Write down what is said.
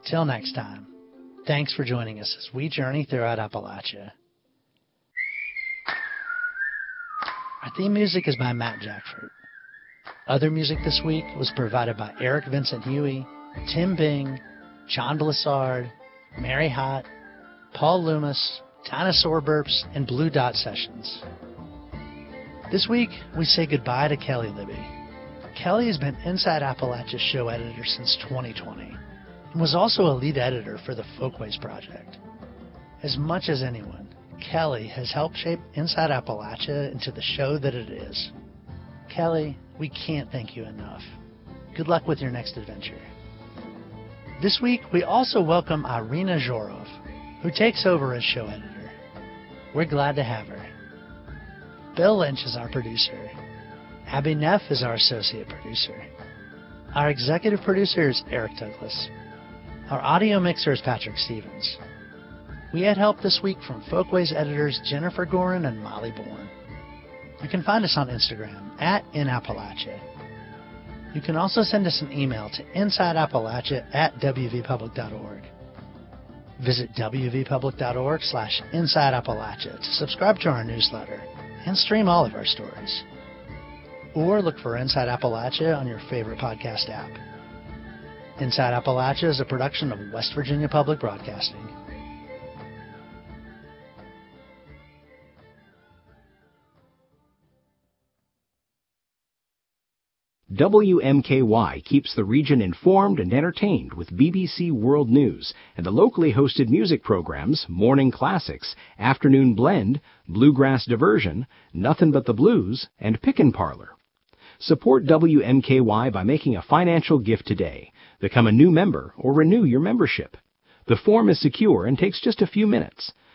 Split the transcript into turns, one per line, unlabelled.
Till next time, thanks for joining us as we journey throughout Appalachia. Our theme music is by Matt Jackford. Other music this week was provided by Eric Vincent Huey, Tim Bing, John Blissard, Mary Hott, Paul Loomis, Dinosaur Burps, and Blue Dot Sessions. This week, we say goodbye to Kelly Libby. Kelly has been Inside Appalachia show editor since 2020 and was also a lead editor for the Folkways Project. As much as anyone, Kelly has helped shape Inside Appalachia into the show that it is. Kelly, we can't thank you enough. Good luck with your next adventure. This week, we also welcome Irina Zhorov, who takes over as show editor. We're glad to have her. Bill Lynch is our producer. Abby Neff is our associate producer. Our executive producer is Eric Douglas. Our audio mixer is Patrick Stevens. We had help this week from Folkways editors Jennifer Gorin and Molly Bourne. You can find us on Instagram @InAppalachia. You can also send us an email to insideappalachia@wvpublic.org. Visit wvpublic.org/InsideAppalachia to subscribe to our newsletter and stream all of our stories. Or look for Inside Appalachia on your favorite podcast app. Inside Appalachia is a production of West Virginia Public Broadcasting.
WMKY keeps the region informed and entertained with BBC World News and the locally hosted music programs Morning Classics, Afternoon Blend, Bluegrass Diversion, Nothin' But the Blues, and Pickin' Parlor. Support WMKY by making a financial gift today. Become a new member or renew your membership. The form is secure and takes just a few minutes.